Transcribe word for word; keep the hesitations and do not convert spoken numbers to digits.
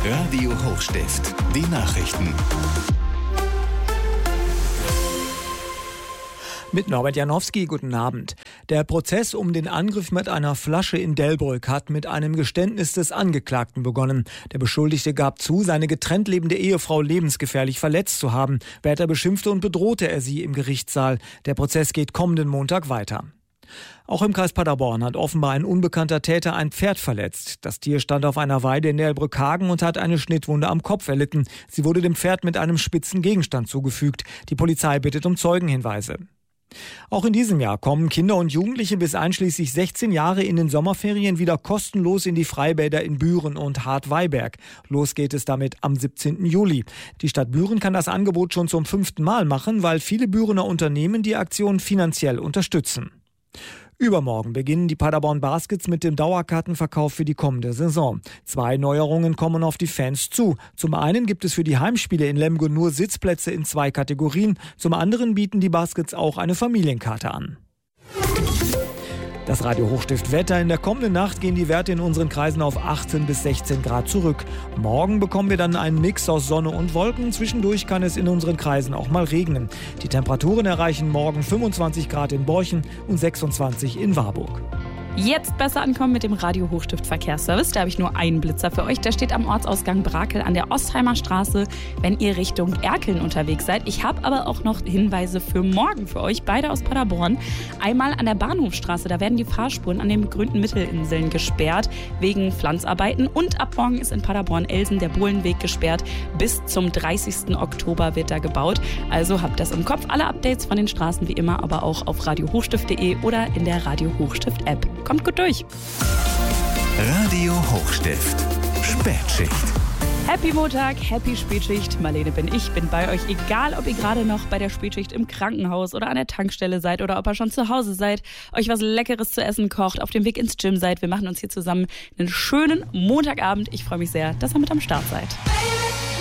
Radio Hochstift, die Nachrichten. Mit Norbert Janowski, guten Abend. Der Prozess um den Angriff mit einer Flasche in Delbrück hat mit einem Geständnis des Angeklagten begonnen. Der Beschuldigte gab zu, seine getrennt lebende Ehefrau lebensgefährlich verletzt zu haben. Später beschimpfte und bedrohte er sie im Gerichtssaal. Der Prozess geht kommenden Montag weiter. Auch im Kreis Paderborn hat offenbar ein unbekannter Täter ein Pferd verletzt. Das Tier stand auf einer Weide in Delbrück-Hagen und hat eine Schnittwunde am Kopf erlitten. Sie wurde dem Pferd mit einem spitzen Gegenstand zugefügt. Die Polizei bittet um Zeugenhinweise. Auch in diesem Jahr kommen Kinder und Jugendliche bis einschließlich sechzehn Jahre in den Sommerferien wieder kostenlos in die Freibäder in Büren und Hartweiberg. Los geht es damit am siebzehnten Juli. Die Stadt Büren kann das Angebot schon zum fünften Mal machen, weil viele Bürener Unternehmen die Aktion finanziell unterstützen. Übermorgen beginnen die Paderborn Baskets mit dem Dauerkartenverkauf für die kommende Saison. Zwei Neuerungen kommen auf die Fans zu. Zum einen gibt es für die Heimspiele in Lemgo nur Sitzplätze in zwei Kategorien. Zum anderen bieten die Baskets auch eine Familienkarte an. Das Radio Hochstift Wetter. In der kommenden Nacht gehen die Werte in unseren Kreisen auf achtzehn bis sechzehn Grad zurück. Morgen bekommen wir dann einen Mix aus Sonne und Wolken. Zwischendurch kann es in unseren Kreisen auch mal regnen. Die Temperaturen erreichen morgen fünfundzwanzig Grad in Borchen und sechsundzwanzig in Warburg. Jetzt besser ankommen mit dem Radio Hochstift Verkehrsservice. Da habe ich nur einen Blitzer für euch. Der steht am Ortsausgang Brakel an der Ostheimer Straße, wenn ihr Richtung Erkeln unterwegs seid. Ich habe aber auch noch Hinweise für morgen für euch, beide aus Paderborn. Einmal an der Bahnhofstraße, da werden die Fahrspuren an den begrünten Mittelinseln gesperrt wegen Pflanzarbeiten. Und ab morgen ist in Paderborn-Elsen der Bohlenweg gesperrt. Bis zum dreißigsten Oktober wird da gebaut. Also habt das im Kopf. Alle Updates von den Straßen wie immer, aber auch auf radio hochstift punkt de oder in der Radio Hochstift App. Kommt gut durch. Radio Hochstift. Spätschicht. Happy Montag, happy Spätschicht. Marlene bin ich, bin bei euch. Egal, ob ihr gerade noch bei der Spätschicht im Krankenhaus oder an der Tankstelle seid oder ob ihr schon zu Hause seid, euch was Leckeres zu essen kocht, auf dem Weg ins Gym seid. Wir machen uns hier zusammen einen schönen Montagabend. Ich freue mich sehr, dass ihr mit am Start seid.